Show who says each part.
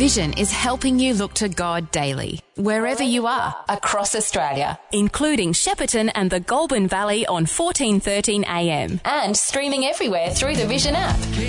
Speaker 1: Vision is helping you look to God daily, wherever you are, across Australia,
Speaker 2: including Shepparton and the Goulburn Valley on 1413 AM.
Speaker 1: and streaming everywhere through the Vision app.